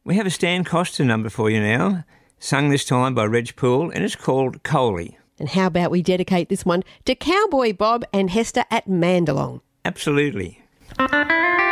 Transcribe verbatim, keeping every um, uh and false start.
We have a Stan Costa number for you now, sung this time by Reg Poole, and it's called Coley. And how about we dedicate this one to Cowboy Bob and Hester at Mandalong? Absolutely.